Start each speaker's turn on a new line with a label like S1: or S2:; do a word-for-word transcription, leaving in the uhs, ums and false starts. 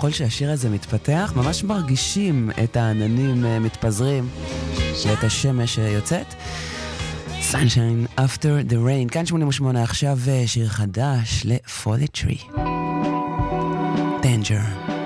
S1: ככל שהשיר הזה מתפתח, ממש מרגישים את העננים מתפזרים ואת השמש יוצאת. Sunshine After the Rain, כאן שמונים ושמונה, עכשיו שיר חדש ל-Folly Tree. Danger.